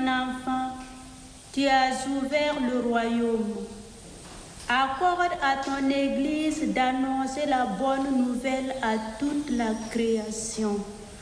ton enfant, tu as ouvert le royaume. Accorde à ton Église d'annoncer la bonne nouvelle à toute la création.